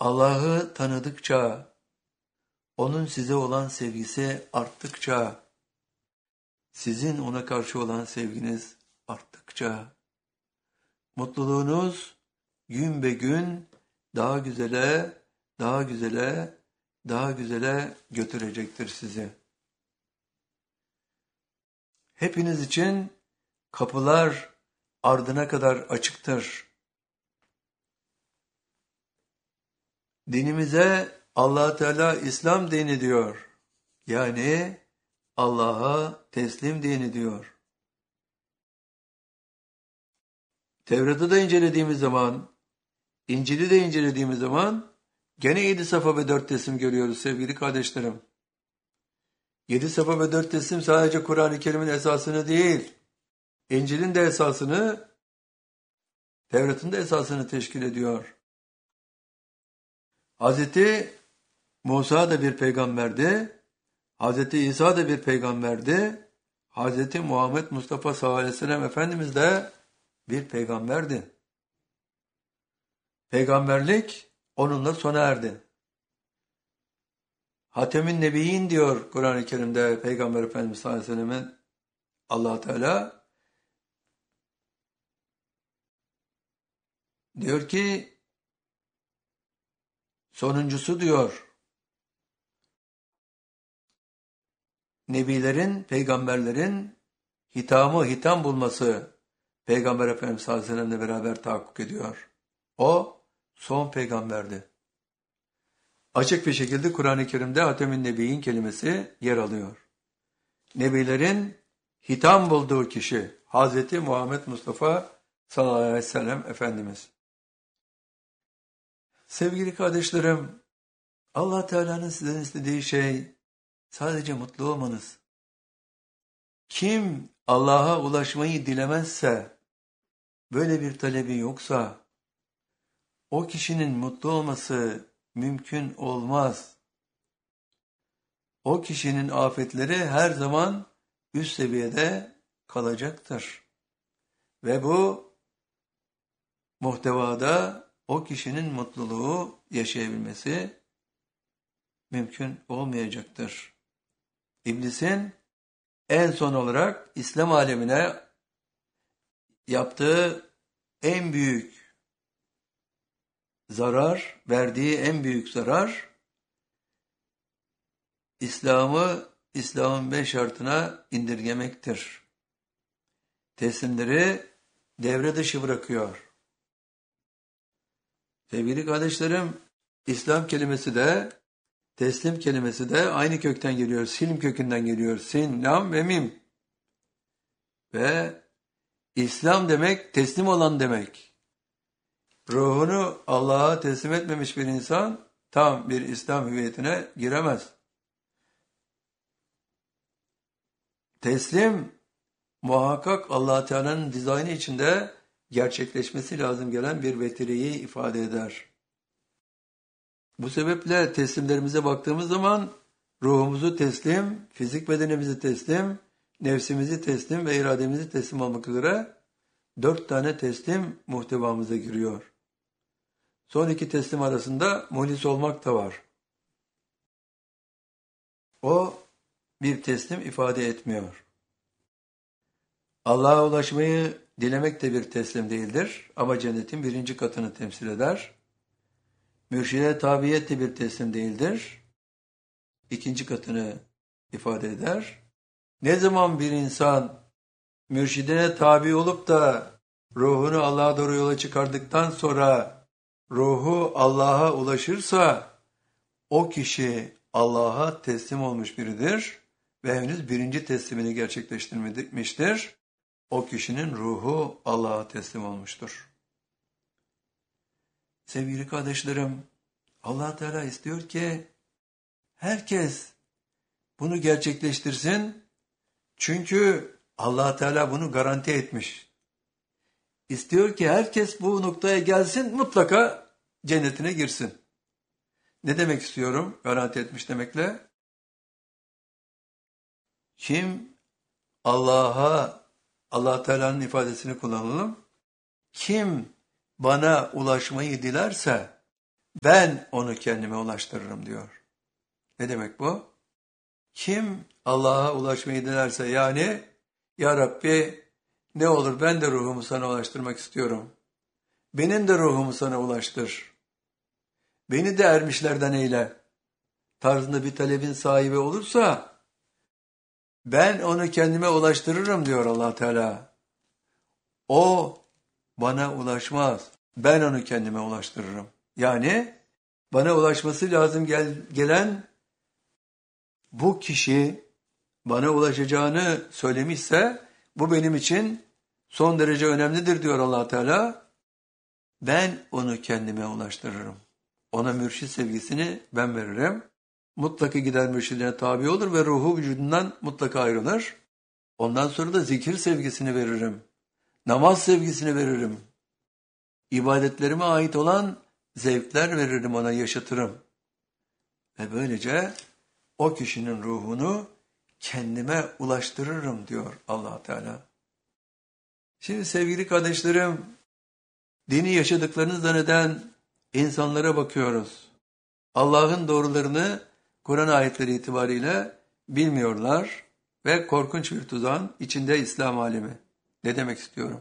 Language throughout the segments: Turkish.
Allah'ı tanıdıkça, onun size olan sevgisi arttıkça, sizin ona karşı olan sevginiz arttıkça, mutluluğunuz gün be gün daha güzele, daha güzele, daha güzele götürecektir sizi. Hepiniz için kapılar ardına kadar açıktır. Dinimize Allah Teala İslam dini diyor. Yani Allah'a teslim dini diyor. Tevrat'ı da incelediğimiz zaman, İncil'i de incelediğimiz zaman gene 7 safa ve 4 teslim görüyoruz sevgili kardeşlerim. 7 safa ve 4 teslim sadece Kur'an-ı Kerim'in esasını değil, İncil'in de esasını, Tevrat'ın da esasını teşkil ediyor. Hazreti Musa da bir peygamberdi, Hazreti İsa da bir peygamberdi, Hazreti Muhammed Mustafa sallallahu aleyhi ve sellem Efendimiz de bir peygamberdi. Peygamberlik onunla sona erdi. Hatem-i Nebiyyin diyor Kur'an-ı Kerim'de Peygamber Efendimiz sallallahu aleyhi ve sellem'in Allah Teala diyor ki sonuncusu diyor nebilerin, peygamberlerin hitam bulması Peygamber Efendimiz sallallahu aleyhi ve sellem'le beraber tahakkuk ediyor. O son peygamberdi. Açık bir şekilde Kur'an-ı Kerim'de Hatem-i Nebiyyin kelimesi yer alıyor. Nebilerin hitam bulduğu kişi Hazreti Muhammed Mustafa sallallahu aleyhi ve sellem Efendimiz. Sevgili kardeşlerim, Allah Teala'nın sizden istediği şey sadece mutlu olmanız. Kim Allah'a ulaşmayı dilemezse, böyle bir talebi yoksa, o kişinin mutlu olması mümkün olmaz. O kişinin afetleri her zaman üst seviyede kalacaktır. Ve bu muhtevada o kişinin mutluluğu yaşayabilmesi mümkün olmayacaktır. İblisin en son olarak İslam alemine yaptığı en büyük zarar, verdiği en büyük zarar, İslam'ın 5 şartına indirgemektir. Teslimleri devre dışı bırakıyor. Sevgili kardeşlerim, İslam kelimesi de, teslim kelimesi de aynı kökten geliyor. Silm kökünden geliyor. Sin, lam ve mim. Ve İslam demek, teslim olan demek. Ruhunu Allah'a teslim etmemiş bir insan tam bir İslam hüviyetine giremez. Teslim muhakkak Allah Teala'nın dizaynı içinde gerçekleşmesi lazım gelen bir vetiriyi ifade eder. Bu sebeple teslimlerimize baktığımız zaman ruhumuzu teslim, fizik bedenimizi teslim, nefsimizi teslim ve irademizi teslim olmak üzere 4 tane teslim muhtevamıza giriyor. Son 2 teslim arasında muhlis olmak da var. O bir teslim ifade etmiyor. Allah'a ulaşmayı dilemek de bir teslim değildir ama cennetin 1. katını temsil eder. Mürşide tabiyet de bir teslim değildir. 2. katını ifade eder. Ne zaman bir insan mürşidine tabi olup da ruhunu Allah'a doğru yola çıkardıktan sonra ruhu Allah'a ulaşırsa o kişi Allah'a teslim olmuş biridir ve henüz 1. teslimini gerçekleştirmemiştir. O kişinin ruhu Allah'a teslim olmuştur. Sevgili kardeşlerim, Allah Teala istiyor ki herkes bunu gerçekleştirsin. Çünkü Allah Teala bunu garanti etmiş. İstiyor ki herkes bu noktaya gelsin, mutlaka cennetine girsin. Ne demek istiyorum? Garanti etmiş demekle. Kim Allah Teala'nın ifadesini kullanalım. Kim bana ulaşmayı dilerse ben onu kendime ulaştırırım diyor. Ne demek bu? Kim Allah'a ulaşmayı dilerse, yani ya Rabbi ne olur ben de ruhumu sana ulaştırmak istiyorum. Benim de ruhumu sana ulaştır. Beni de ermişlerden eyle tarzında bir talebin sahibi olursa ben onu kendime ulaştırırım diyor Allah Teala. O bana ulaşmaz. Ben onu kendime ulaştırırım. Yani bana ulaşması lazım gelen bu kişi bana ulaşacağını söylemişse bu benim için son derece önemlidir diyor Allah Teala. Ben onu kendime ulaştırırım. Ona mürşid sevgisini ben veririm. Mutlaka gider mürşidine tabi olur ve ruhu vücudundan mutlaka ayrılır. Ondan sonra da zikir sevgisini veririm. Namaz sevgisini veririm. İbadetlerime ait olan zevkler veririm, ona yaşatırım. Ve böylece o kişinin ruhunu kendime ulaştırırım diyor Allah Teala. Şimdi sevgili kardeşlerim, dini yaşadıklarını zanneden insanlara bakıyoruz. Allah'ın doğrularını Kur'an ayetleri itibariyle bilmiyorlar ve korkunç bir tuzağın içinde İslam alemi. Ne demek istiyorum?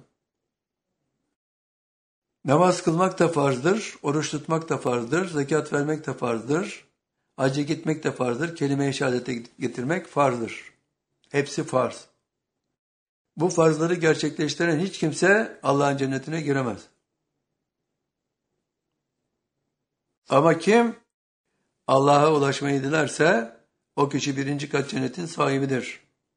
Namaz kılmak da farzdır, oruç tutmak da farzdır, zekat vermek de farzdır, hacca gitmek de farzdır, kelime-i şehadete getirmek farzdır. Hepsi farz. Bu farzları gerçekleştiren hiç kimse Allah'ın cennetine giremez. Ama kim Allah'a ulaşmayı dilerse o kişi 1. kat cennetin sahibidir.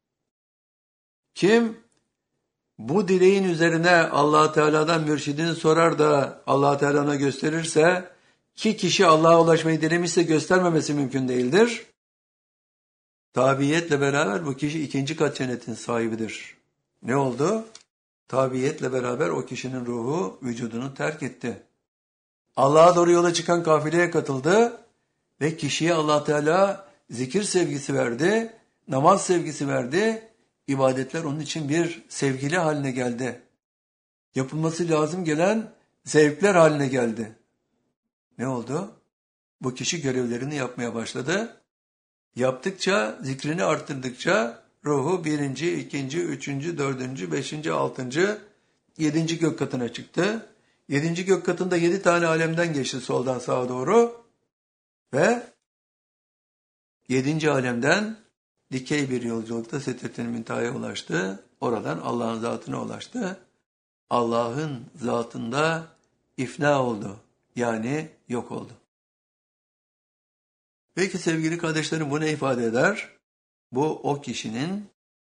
Kim bu dileğin üzerine Allah Teala'dan mürşidini sorar da Allah Teala ona gösterirse, ki kişi Allah'a ulaşmayı dilemişse göstermemesi mümkün değildir. Tabiiyetle beraber bu kişi 2. kat cennetin sahibidir. Ne oldu? Tabiiyetle beraber o kişinin ruhu vücudunu terk etti. Allah'a doğru yola çıkan kafileye katıldı ve kişiye Allah Teala zikir sevgisi verdi, namaz sevgisi verdi. İbadetler onun için bir sevgili haline geldi. Yapılması lazım gelen zevkler haline geldi. Ne oldu? Bu kişi görevlerini yapmaya başladı. Yaptıkça, zikrini arttırdıkça ruhu 1., 2., 3., 4., 5., 6., 7. gök katına çıktı. 7. gök katında 7 tane alemden geçti soldan sağa doğru ve 7. alemden dikey bir yolculukta Sidretül Münteha'ya ulaştı. Oradan Allah'ın zatına ulaştı. Allah'ın zatında ifna oldu. Yani yok oldu. Peki sevgili kardeşlerim, bu ne ifade eder? Bu o kişinin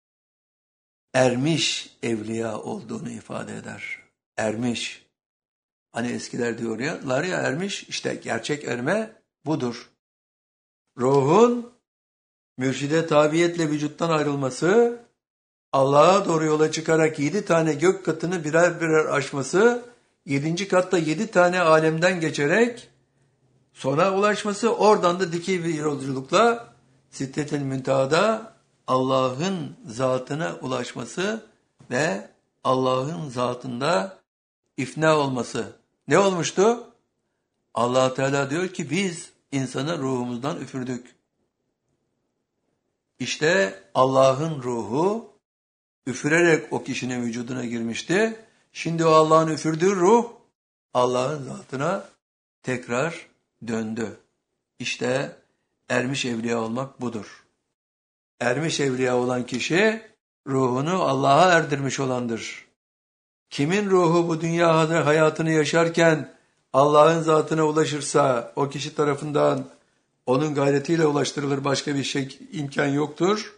ermiş evliya olduğunu ifade eder. Ermiş. Hani eskiler diyorlar ya ermiş, işte gerçek erme budur. Ruhun mürşide tabiyetle vücuttan ayrılması, Allah'a doğru yola çıkarak 7 tane gök katını birer birer aşması, 7. katta 7 tane alemden geçerek sona ulaşması, oradan da dikey bir yolculukla Sidretül Münteha'da Allah'ın zatına ulaşması ve Allah'ın zatında ifna olması. Ne olmuştu? Allah Teala diyor ki biz insanı ruhumuzdan üfürdük. İşte Allah'ın ruhu üfürerek o kişinin vücuduna girmişti. Şimdi o Allah'ın üfürdüğü ruh Allah'ın zatına tekrar döndü. İşte ermiş evliya olmak budur. Ermiş evliya olan kişi ruhunu Allah'a erdirmiş olandır. Kimin ruhu bu dünya hayatını yaşarken Allah'ın zatına ulaşırsa o kişi tarafından onun gayretiyle ulaştırılır, başka bir şey imkan yoktur.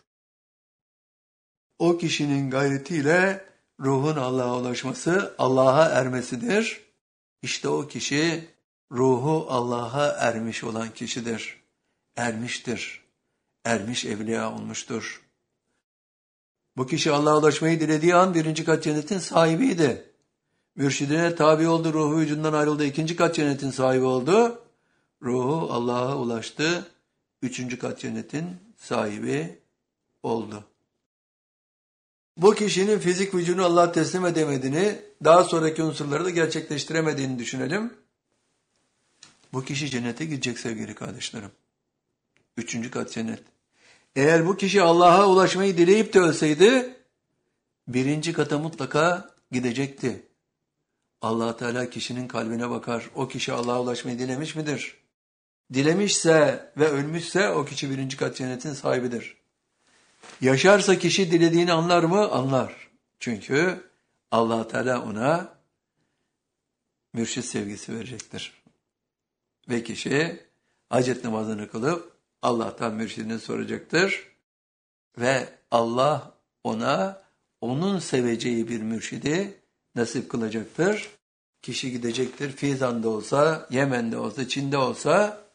O kişinin gayretiyle ruhun Allah'a ulaşması, Allah'a ermesidir. İşte o kişi ruhu Allah'a ermiş olan kişidir. Ermiştir. Ermiş evliya olmuştur. Bu kişi Allah'a ulaşmayı dilediği an 1. kat cennetin sahibiydi. Mürşidine tabi oldu, ruhu vücudundan ayrıldı, 2. kat cennetin sahibi oldu. Ruhu Allah'a ulaştı, 3. kat cennetin sahibi oldu. Bu kişinin fizik vücudunu Allah'a teslim edemediğini, daha sonraki unsurları da gerçekleştiremediğini düşünelim. Bu kişi cennete gidecek sevgili kardeşlerim. 3. kat cennet. Eğer bu kişi Allah'a ulaşmayı dileyip de ölseydi 1. kata mutlaka gidecekti. Allah Teala kişinin kalbine bakar. O kişi Allah'a ulaşmayı dilemiş midir? Dilemişse ve ölmüşse o kişi 1. kat cennetin sahibidir. Yaşarsa kişi dilediğini anlar mı? Anlar. Çünkü Allah Teala ona mürşit sevgisi verecektir. Ve kişi hacet namazını kılıp Allah'tan mürşidini soracaktır. Ve Allah ona onun seveceği bir mürşidi nasip kılacaktır. Kişi gidecektir. Fizan'da olsa, Yemen'de olsa, Çin'de olsa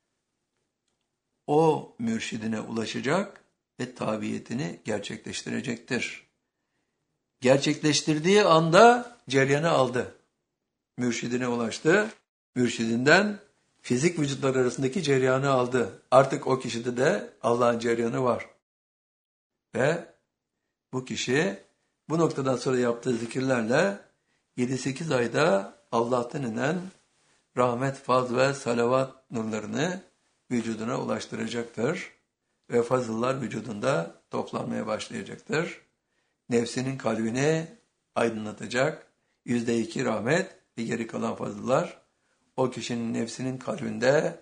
o mürşidine ulaşacak ve tabiyetini gerçekleştirecektir. Gerçekleştirdiği anda ceryanı aldı. Mürşidine ulaştı. Mürşidinden fizik vücutlar arasındaki ceryanı aldı. Artık o kişide de Allah'ın ceryanı var. Ve bu kişi bu noktadan sonra yaptığı zikirlerle 7-8 ayda Allah'tan inen rahmet, faz ve salavat nurlarını vücuduna ulaştıracaktır. Ve fazıllar vücudunda toplanmaya başlayacaktır. Nefsinin kalbini aydınlatacak. %2 rahmet ve geri kalan fazıllar o kişinin nefsinin kalbinde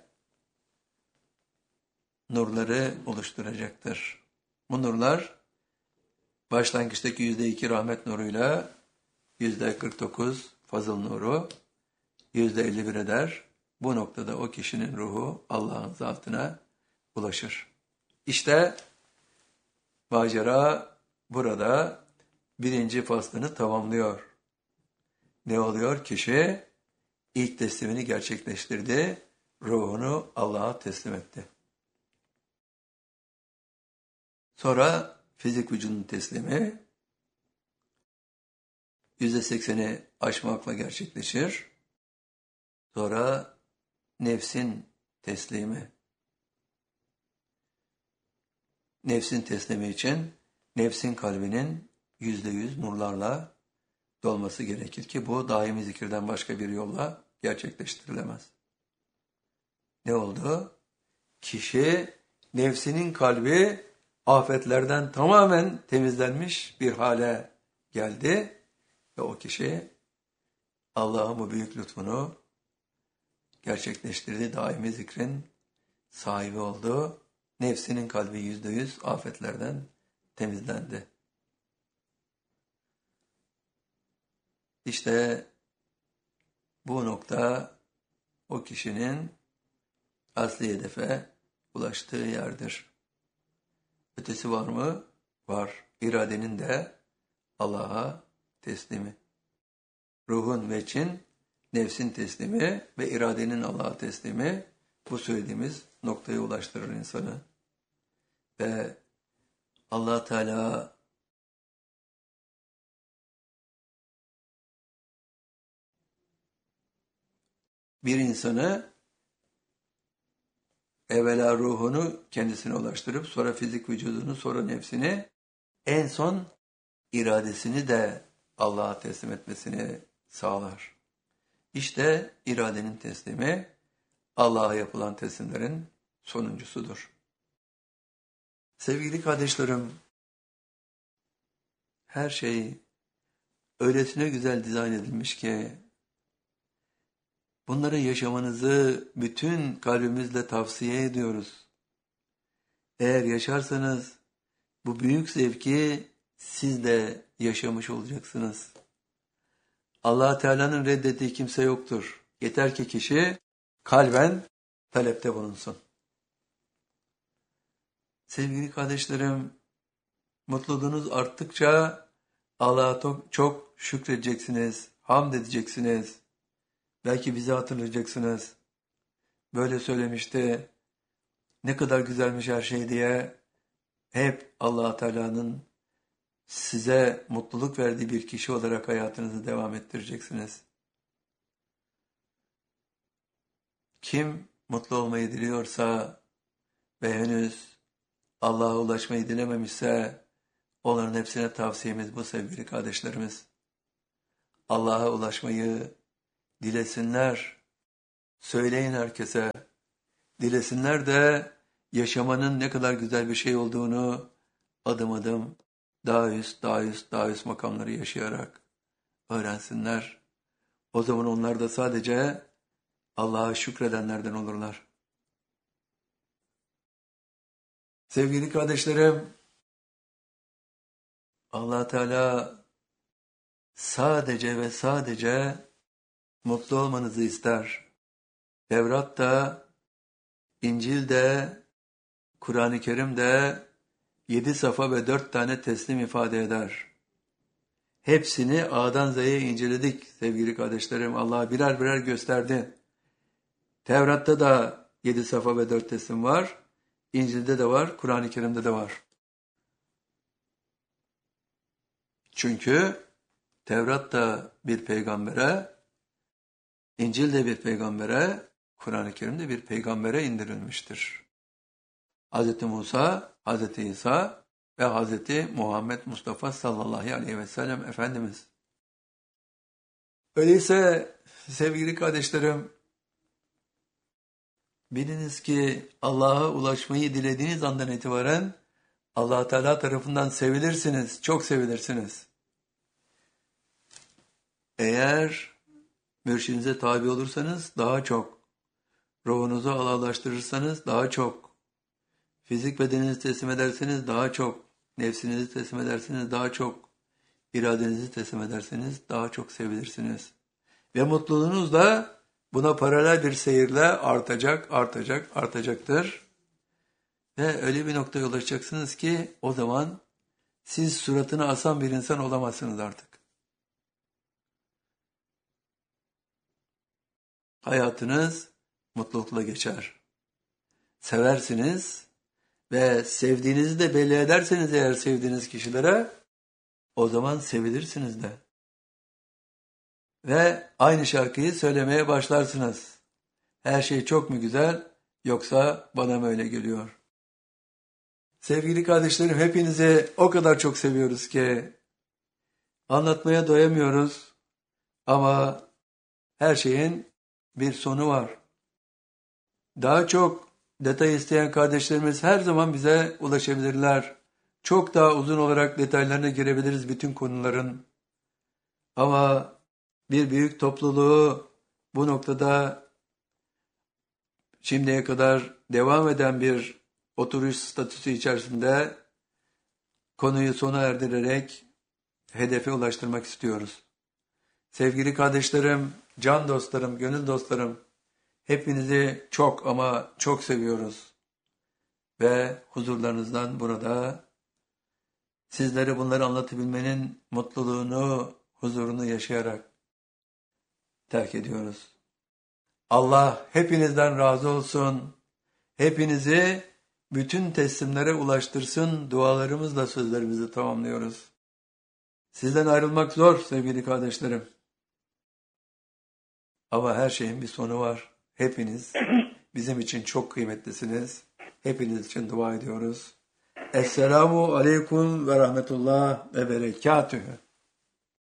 nurları oluşturacaktır. Bu nurlar başlangıçtaki %2 rahmet nuruyla %49 fazıl nuru %51 eder. Bu noktada o kişinin ruhu Allah'ın zatına ulaşır. İşte macera burada 1. faslını tamamlıyor. Ne oluyor? Kişi ilk teslimini gerçekleştirdi. Ruhunu Allah'a teslim etti. Sonra fizik vücudun teslimi %80'i aşmakla gerçekleşir. Sonra nefsin teslimi. Nefsin teslimi için nefsin kalbinin %100 nurlarla dolması gerekir ki bu daimi zikirden başka bir yolla gerçekleştirilemez. Ne oldu? Kişi nefsinin kalbi afetlerden tamamen temizlenmiş bir hale geldi ve o kişi Allah'ın bu büyük lütfunu gerçekleştirdi. Daimi zikrin sahibi oldu. Nefsinin kalbi %100 afetlerden temizlendi. İşte bu nokta o kişinin asli hedefe ulaştığı yerdir. Ötesi var mı? Var. İradenin de Allah'a teslimi. Ruhun ve için nefsin teslimi ve iradenin Allah'a teslimi bu söylediğimiz noktaya ulaştırır insanı. Ve Allah Teala bir insanı evvela ruhunu kendisine ulaştırıp sonra fizik vücudunu, sonra nefsini, en son iradesini de Allah'a teslim etmesini sağlar. İşte iradenin teslimi Allah'a yapılan teslimlerin sonuncusudur. Sevgili kardeşlerim, her şey öylesine güzel dizayn edilmiş ki bunları yaşamanızı bütün kalbimizle tavsiye ediyoruz. Eğer yaşarsanız bu büyük zevki siz de yaşamış olacaksınız. Allah Teala'nın reddettiği kimse yoktur. Yeter ki kişi kalben talepte bulunsun. Sevgili kardeşlerim, mutluluğunuz arttıkça Allah'a çok şükredeceksiniz, hamd edeceksiniz. Belki bizi hatırlayacaksınız. Böyle söylemişti, ne kadar güzelmiş her şey diye hep Allah Teala'nın size mutluluk verdiği bir kişi olarak hayatınızı devam ettireceksiniz. Kim mutlu olmayı diliyorsa ve henüz Allah'a ulaşmayı dilememişse onların hepsine tavsiyemiz bu sevgili kardeşlerimiz. Allah'a ulaşmayı dilesinler. Söyleyin herkese. Dilesinler de yaşamanın ne kadar güzel bir şey olduğunu adım adım daha üst makamları yaşayarak öğrensinler. O zaman onlar da sadece Allah'a şükredenlerden olurlar. Sevgili kardeşlerim, Allah Teala sadece ve sadece mutlu olmanızı ister. Tevrat'ta, İncil'de, Kur'an-ı Kerim'de 7 safa ve 4 tane teslim ifade eder. Hepsini A'dan Z'ye inceledik sevgili kardeşlerim. Allah birer birer gösterdi. Tevrat'ta da 7 safa ve 4 teslim var. İncil'de de var, Kur'an-ı Kerim'de de var. Çünkü Tevrat da bir peygambere, İncil de bir peygambere, Kur'an-ı Kerim de bir peygambere indirilmiştir. Hz. Musa, Hz. İsa ve Hz. Muhammed Mustafa sallallahu aleyhi ve sellem Efendimiz. Öyleyse sevgili kardeşlerim, biliniz ki Allah'a ulaşmayı dilediğiniz andan itibaren Allah Teala tarafından sevilirsiniz, çok sevilirsiniz. Eğer mürşidinize tabi olursanız daha çok, ruhunuzu Allah'laştırırsanız daha çok, fizik bedeninizi teslim ederseniz daha çok, nefsinizi teslim ederseniz daha çok, iradenizi teslim ederseniz daha çok sevilirsiniz. Ve mutluluğunuz da buna paralel bir seyirle artacaktır. Ve öyle bir noktaya ulaşacaksınız ki o zaman siz suratını asan bir insan olamazsınız artık. Hayatınız mutlulukla geçer. Seversiniz ve sevdiğinizi de belli ederseniz eğer sevdiğiniz kişilere o zaman sevilirsiniz de. Ve aynı şarkıyı söylemeye başlarsınız. Her şey çok mu güzel yoksa bana mı öyle geliyor? Sevgili kardeşlerim, hepinizi o kadar çok seviyoruz ki anlatmaya doyamıyoruz ama her şeyin bir sonu var. Daha çok detay isteyen kardeşlerimiz her zaman bize ulaşabilirler. Çok daha uzun olarak detaylarına girebiliriz bütün konuların. Ama bir büyük topluluğu bu noktada şimdiye kadar devam eden bir oturuş statüsü içerisinde konuyu sona erdirerek hedefe ulaştırmak istiyoruz. Sevgili kardeşlerim, can dostlarım, gönül dostlarım, hepinizi çok ama çok seviyoruz. Ve huzurlarınızdan burada sizlere bunları anlatabilmenin mutluluğunu, huzurunu yaşayarak terk ediyoruz. Allah hepinizden razı olsun. Hepinizi bütün teslimlere ulaştırsın. Dualarımızla sözlerimizi tamamlıyoruz. Sizden ayrılmak zor sevgili kardeşlerim. Ama her şeyin bir sonu var. Hepiniz bizim için çok kıymetlisiniz. Hepiniz için dua ediyoruz. Esselamu aleyküm ve rahmetullah ve berekatühü.